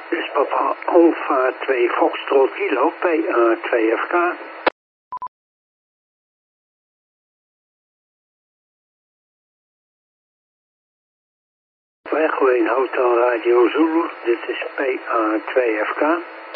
Dus papa Alpha 2 Foxtrot Kilo PA2FK. Wegween Hotel Radio Zulu, dit is PA2FK.